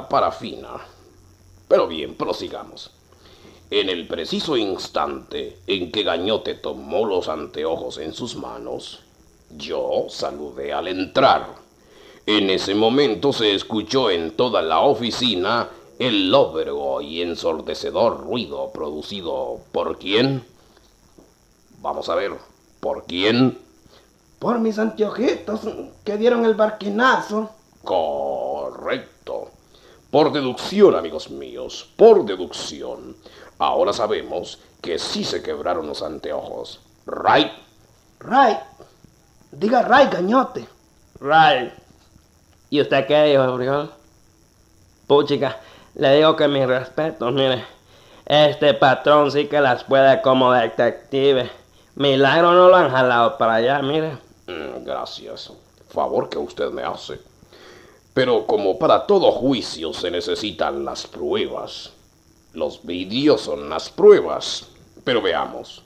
la parafina. Pero bien, prosigamos. En el preciso instante en que Gañote tomó los anteojos en sus manos, yo saludé al entrar. En ese momento se escuchó en toda la oficina el lóbrego y ensordecedor ruido producido ¿por quién? Vamos a ver, ¿por quién? Por mis anteojitos que dieron el barquinazo. Correcto. Por deducción, amigos míos, por deducción. Ahora sabemos que sí se quebraron los anteojos. ¿Right? Ray, diga Ray, Gañote. Right. ¿Y usted qué dijo, frijol? Puchica, le digo que mis respetos, mire. Este patrón sí que las puede como detective. Milagro no lo han jalado para allá, mire. Gracias. Favor que usted me hace. Pero como para todo juicio se necesitan las pruebas. Los vídeos son las pruebas. Pero veamos.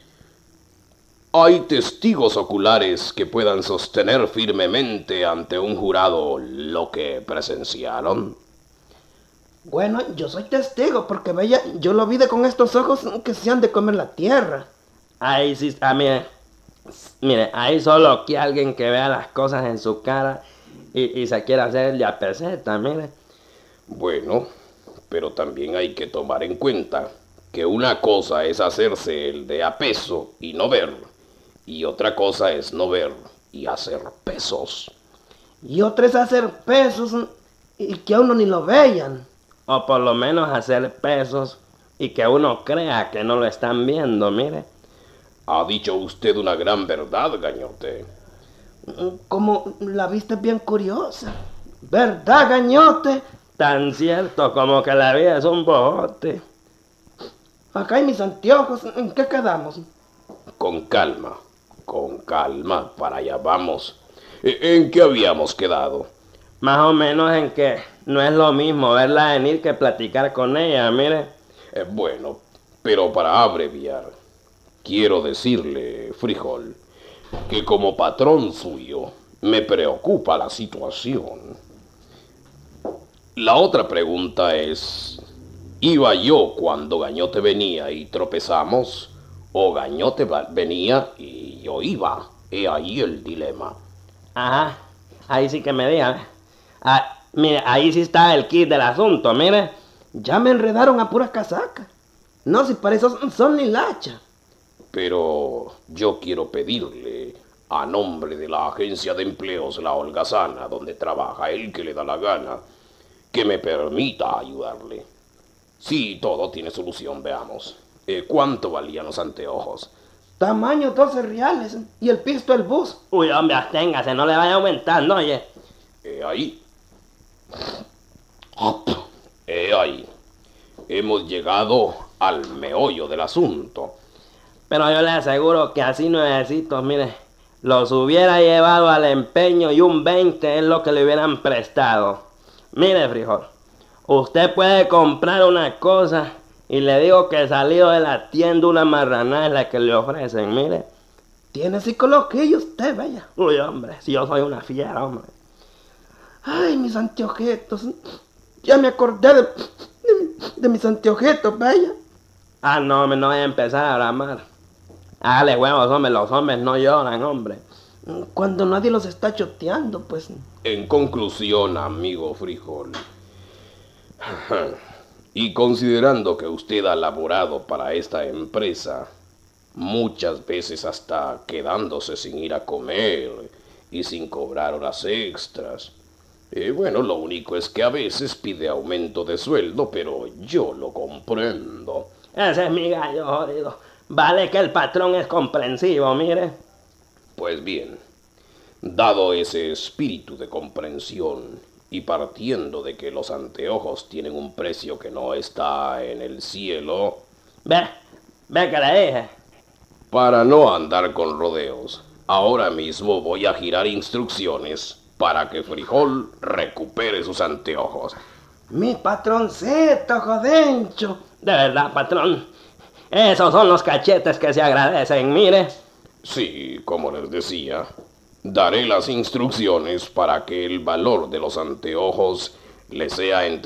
¿Hay testigos oculares que puedan sostener firmemente ante un jurado lo que presenciaron? Bueno, yo soy testigo porque vaya, yo lo vi con estos ojos que se han de comer la tierra. Ahí sí está, mire, ahí solo que alguien que vea las cosas en su cara y se quiera hacer el de a peseta, mire. Bueno, pero también hay que tomar en cuenta que una cosa es hacerse el de a peso y no ver, y otra cosa es no ver y hacer pesos. Y otra es hacer pesos y que a uno ni lo vean. O por lo menos hacer pesos y que uno crea que no lo están viendo, mire. Ha dicho usted una gran verdad, Gañote. Como la viste bien curiosa. ¿Verdad, Gañote? Tan cierto como que la vida es un bojote. Acá hay mis anteojos. ¿En qué quedamos? Con calma, para allá vamos. ¿En qué habíamos quedado? Más o menos en que no es lo mismo verla venir que platicar con ella, mire. Bueno, pero para abreviar, quiero decirle, Frijol, que como patrón suyo me preocupa la situación. La otra pregunta es, ¿iba yo cuando Gañote venía y tropezamos? ¿O Gañote venía y yo iba? He ahí el dilema. Ajá, ahí sí que me diga. Mire, ahí sí está el kit del asunto, mire. Ya me enredaron a pura casaca. No, si para eso son ni lacha. Pero yo quiero pedirle, a nombre de la agencia de empleos La Holgazana, donde trabaja el que le da la gana, que me permita ayudarle. Sí, todo tiene solución, veamos. ¿Cuánto valían los anteojos? Tamaño 12 reales y el pisto el bus. Uy, hombre, absténgase, no le vaya aumentando, oye. Ahí. Ahí. Hemos llegado al meollo del asunto. Pero yo le aseguro que así nuevecitos, mire, los hubiera llevado al empeño y un 20 es lo que le hubieran prestado. Mire, frijol, usted puede comprar una cosa y le digo que salido de la tienda una marranada es la que le ofrecen, mire. Tiene psicología usted, vaya. Uy, hombre, si yo soy una fiera, hombre. Ay, mis anteojetos. Ya me acordé de mis anteojetos, vaya. No, hombre, no voy a empezar a bramar. Hágale huevos, hombre, los hombres no lloran, hombre. Cuando nadie los está choteando, pues. En conclusión, amigo Frijol, y considerando que usted ha laborado para esta empresa, muchas veces hasta quedándose sin ir a comer y sin cobrar horas extras, bueno, lo único es que a veces pide aumento de sueldo, pero yo lo comprendo. Ese es mi gallo, jodido. Vale que el patrón es comprensivo, mire. Pues bien, dado ese espíritu de comprensión y partiendo de que los anteojos tienen un precio que no está en el cielo... Ve que le dije. Para no andar con rodeos, ahora mismo voy a girar instrucciones para que Frijol recupere sus anteojos. Mi patroncito, jodencho. De verdad, patrón. Esos son los cachetes que se agradecen, mire. Sí, como les decía, daré las instrucciones para que el valor de los anteojos le sea entre